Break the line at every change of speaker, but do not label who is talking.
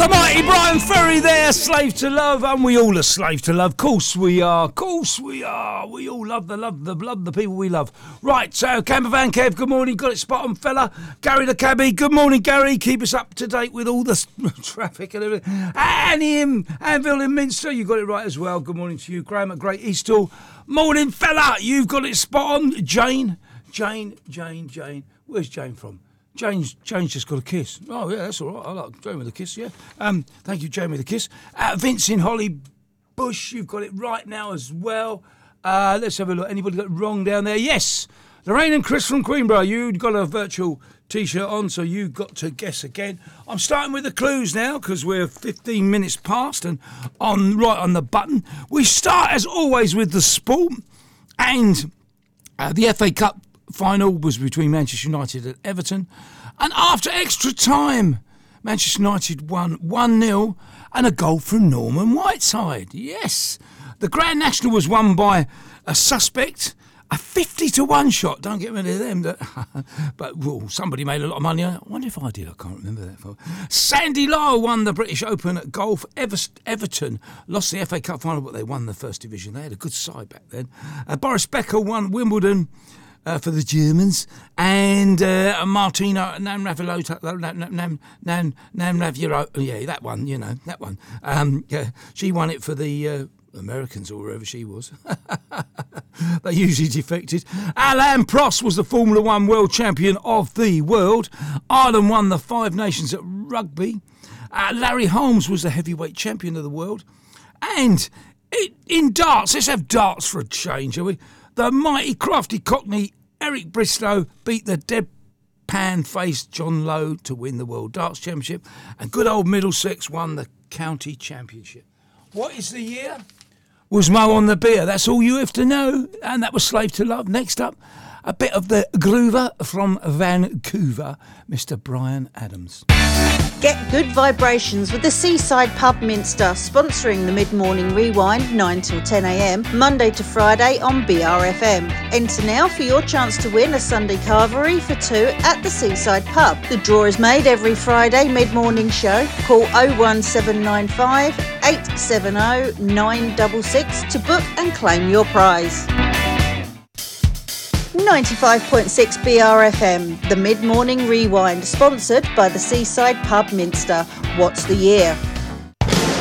The mighty Brian Ferry there, Slave to Love, and we all are slave to love. Course we are. We all love the people we love. Right, so Camper Van Kev, good morning. Got it spot on, fella. Gary the cabbie, good morning, Gary. Keep us up to date with all the traffic and everything. And him, Anvil in Minster, you got it right as well. Good morning to you, Graham at Great Eastall. Morning, fella. You've got it spot on. Jane. Where's Jane from? Jane's just got a kiss. Oh, yeah, that's all right. I like Jane with a kiss, yeah. Thank you, Jane with a kiss. Vince in Holly Bush, you've got it right now as well. Let's have a look. Anybody got it wrong down there? Yes. Lorraine and Chris from Queenborough, you've got a virtual T-shirt on, so you've got to guess again. I'm starting with the clues now because we're 15 minutes past and right on the button. We start, as always, with the sport. And the FA Cup final was between Manchester United and Everton, and after extra time Manchester United won 1-0 and a goal from Norman Whiteside. Yes, the Grand National was won by a suspect, a 50-1 shot. Don't get rid of them. But somebody made a lot of money. I wonder if I did. I can't remember that. Sandy Lyle won the British Open at golf. Everton lost the FA Cup final, but they won the First Division. They had a good side back then. Boris Becker won Wimbledon for the Germans, and Martina Navratilova, yeah, that one, you know, that one. She won it for the Americans or wherever she was. They usually defected. Alain Prost was the Formula One world champion of the world. Ireland won the Five Nations at rugby. Larry Holmes was the heavyweight champion of the world. And in darts, let's have darts for a change, shall we? The mighty crafty Cockney Eric Bristow beat the deadpan-faced John Lowe to win the World Darts Championship, and good old Middlesex won the County Championship. What is the year? Was Mo on the beer. That's all you have to know. And that was Slave to Love. Next up, a bit of the groover from Vancouver, Mr. Brian Adams.
Get good vibrations with the Seaside Pub Minster, sponsoring the Mid-Morning Rewind 9 till 10 a.m, Monday to Friday on BRFM. Enter now for your chance to win a Sunday carvery for two at the Seaside Pub. The draw is made every Friday mid-morning show. Call 01795 870 966 to book and claim your prize. 95.6 BRFM, the Mid-Morning Rewind, sponsored by the Seaside Pub Minster. What's the year?